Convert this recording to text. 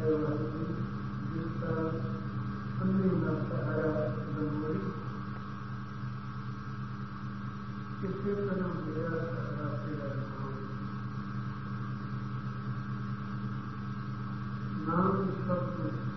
है वही जिसका अन्य न सहारा जनवरी किसी तरह मेरा सहारा तेरा नाम शब्द